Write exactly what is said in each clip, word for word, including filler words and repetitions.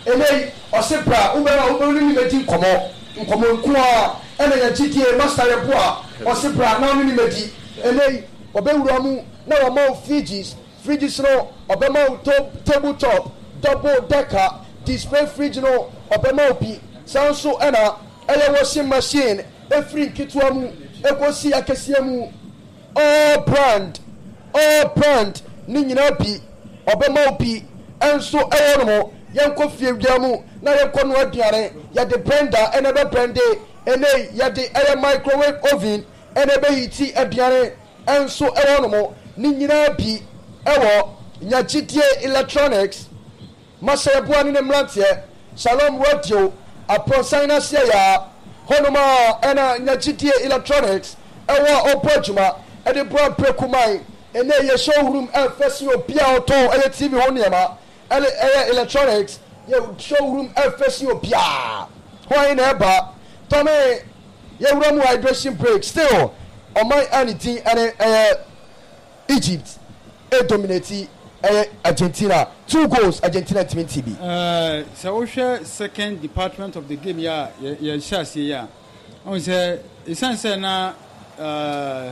enei osepra ubera uberi ni medi komo nkomo nkoa ena ya G T A master repoa osepra na ni medi enei obewura mu na wa ma fridges fridges no obema table top double decker display fridge no obema obi sanso ena eye washing machine every kitwa mu ekosi akesia mu all brand all brand ni nyina bi obema obi enso eye no mo yenko fie wiamu na yenko no aduare ya de blender ena be blender ene ya de eye microwave oven ena be hiti aduare enso eye no mo ni nyina bi ewo nya G T A electronics masebo ani ne mlantie Shalom radio aprosigna sia ya honoma ena nya G T A electronics ewo opojuma e de bro prekumai ene ye showroom e fesi obia oto e T V honiema ele e electronics ye showroom e fesi obia ho na eba to me ye wura mu hydration break still on my anything ene eh Egypt e dominate eh Argentina two goals Argentina twenty B uh so we share second department of the game ya ya shasi ya on say essence na uh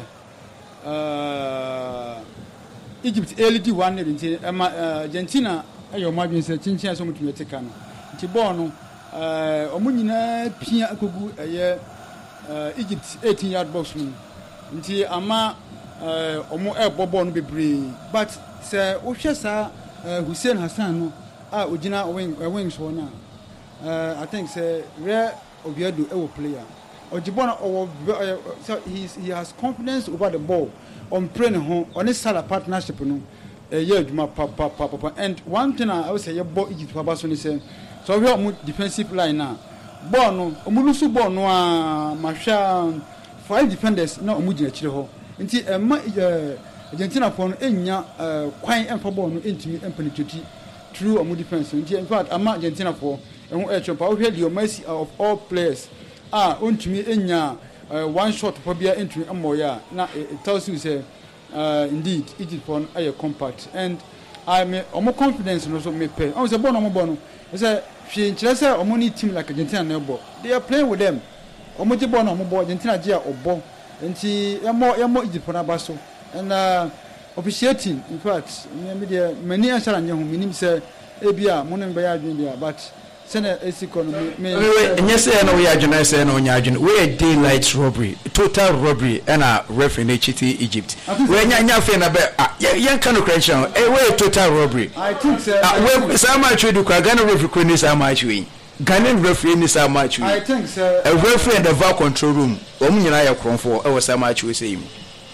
uh Egypt L D one nti Argentina ayo madwin say chinchin so mutu yeteka no nti ball no uh omunyina pia akogu eh Egypt eighteen yard box mu nti ama uh omo e bobo no bebre but say wo hwe sa Hussein Hassan no ah ogina wing wings ho na uh I think say rare Oviedo e wo player Ojibona o so he he has confidence over the ball on training ho on sala partnership no eh ye adwuma papa papa and one thing I would say ye ball Egypt papa so ni say so we are defensive line na ball no omulusu ball no a mahwa five defenders na omugina kire ho nti eh Argentina for no enya kwan emfa ball no entimi empenetrate through omu defense nti in fact ama Argentina for ehun e chopa wo hwe the mercy of all players ah ontimi enya one shot for bia entry amoya na it tells you say uh, indeed Egypt for a compact and I me omo confidence no so me pay I say ball no ball no say she nkyere say omo ni team like Argentina na ball they are playing with them omo je ball no omo ball Argentina je obo nti emo emo Egypt for na baso and uh, officiating in fact media many answer anya hu minim say ebia mo no be ya adwen dia but sene economy me yes say no we adwen say no nya adwen we daylight robbery total robbery and a referee na chiti Egypt we nya nya fe na be yen kan no correction e we total robbery I think say we say much we do kwa Ghana referee ko ni say much we Ghana referee ni say much we I think say a referee in the V A R control room omu nyina ya kronfo e we say much we say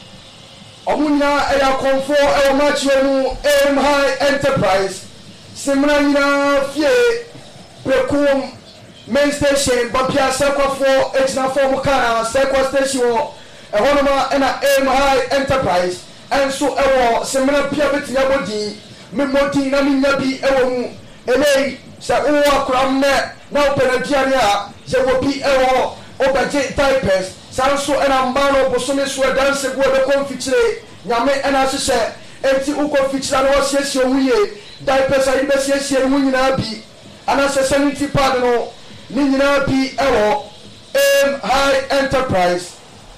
omunya eya konfo e match no aim high enterprise simra nyina fie prekum main station bapia sekwa for exna form kana sekwa station e honoma e na aim high enterprise enso e wo simra pia betia bodi memodi na minya bi e wo mu elei se wo akram ne na openagiare a je wo bi e wo obaje types sanso ena mbano bosome so dance go be konfitire nyame ena hye enti uko fitira no siesie wuye diapers ayi be siesie wu nyina bi ana seventy pad no ni nyina bi ewo aim high enterprise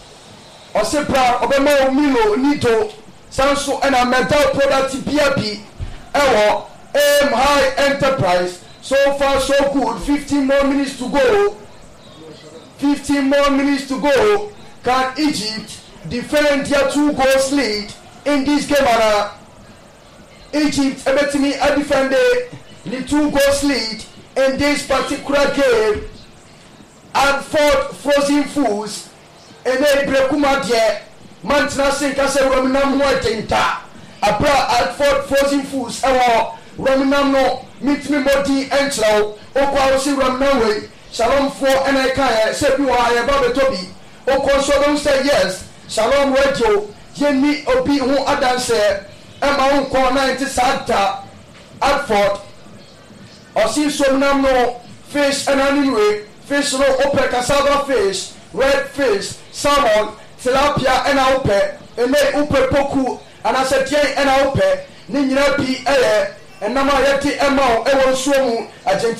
osepra obema omilo nito sanso ena metal product bia bi ewo aim high enterprise so far so good fifteen more minutes to go fifteen more minutes to go. Can Egypt defend their two goals lead in this game? Anna Egypt ebetimi a defend the two goals lead in this particular game and fought frozen fools and they brekuma die mantina sinka se rominam ho atenta abra at fought frozen fools ewo rominam no mitimi modi enchraw okwa osi rominam we Shalom for N I K say you are about the Toby. O console say yes. Shalom radio. Yenni obi who adanse. Emma who call ninety Santa Adford. Or see some no fish and anyway. Fish no open cassava fish, red fish, salmon, tilapia and ope. And they upe poku. And I said yay and ope. Nina pi eh. And nama yeti emma ewo sumu agent.